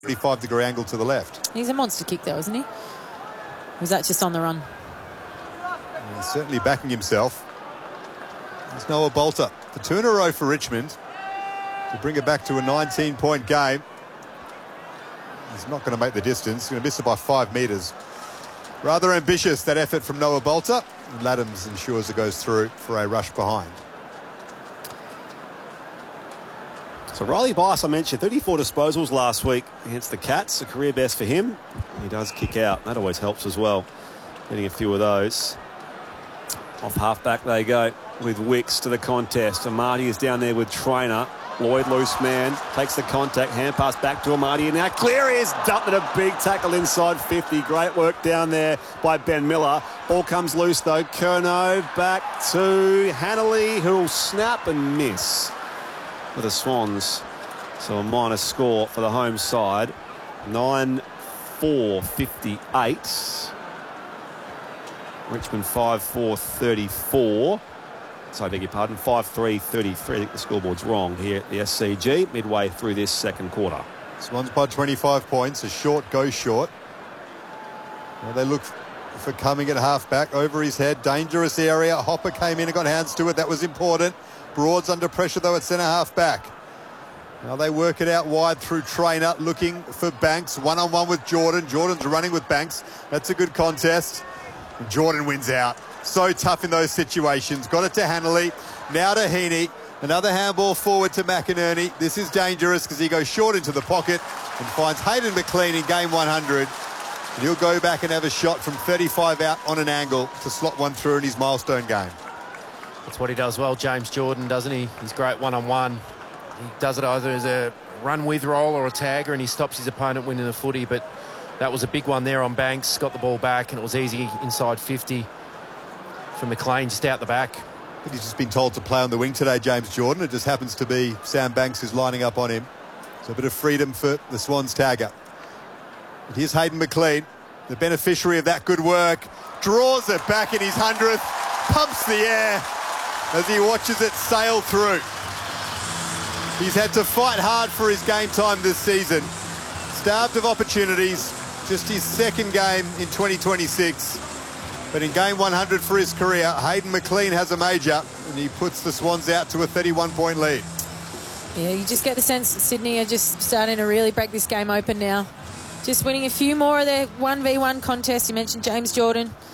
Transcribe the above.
45-degree angle to the left. He's a monster kick though, isn't he? Or is that just on the run? He's certainly backing himself. There's Noah Bolter. The 2 in a row for Richmond to bring it back to a 19-point game. He's not going to make the distance. He's going to miss it by 5 metres. Rather ambitious, that effort from Noah Bolter. And Laddams ensures it goes through for a rush behind. So Riley Bice, I mentioned, 34 disposals last week against the Cats, a career best for him. He does kick out. That always helps as well, getting a few of those. Off half-back they go with Wicks to the contest. Amati is down there with Trainer. Lloyd, loose man, takes the contact, hand pass back to Amati, and now Cleary is dumped at a big tackle inside 50. Great work down there by Ben Miller. Ball comes loose though. Curnow back to Hanley, who'll snap and miss for the Swans. So a minus score for the home side. 9-4-58. Richmond 5-4-34. So I beg your pardon, 5-3-33. I think the scoreboard's wrong here at the SCG, midway through this second quarter. Swans by 25 points. A short goes short. Well, they look for coming at half-back. Over his head, dangerous area. Hopper came in and got hands to it. That was important. Broad's under pressure, though, at centre half-back. Now they work it out wide through Trainer, looking for Banks. One-on-one with Jordan. Jordan's running with Banks. That's a good contest. And Jordan wins out. So tough in those situations. Got it to Hanley. Now to Heaney. Another handball forward to McInerney. This is dangerous because he goes short into the pocket and finds Hayden McLean in game 100. And he'll go back and have a shot from 35 out on an angle to slot one through in his milestone game. That's what he does well, James Jordan, doesn't he? He's great one-on-one. He does it either as a run-with roll or a tagger, and he stops his opponent winning the footy. But that was a big one there on Banks. Got the ball back, and it was easy inside 50 from McLean, just out the back. But he's just been told to play on the wing today, James Jordan. It just happens to be Sam Banks who's lining up on him. So a bit of freedom for the Swans tagger. And here's Hayden McLean, the beneficiary of that good work. Draws it back in his 100th, pumps the air as he watches it sail through. He's had to fight hard for his game time this season. Starved of opportunities, just his second game in 2026. But in game 100 for his career, Hayden McLean has a major, and he puts the Swans out to a 31-point lead. Yeah, you just get the sense that Sydney are just starting to really break this game open now. Just winning a few more of their 1v1 contests. You mentioned James Jordan.